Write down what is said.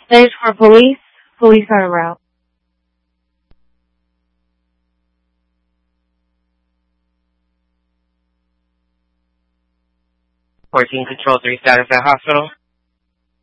Stage for police. Police are en route. 14 Control 3 status at hospital.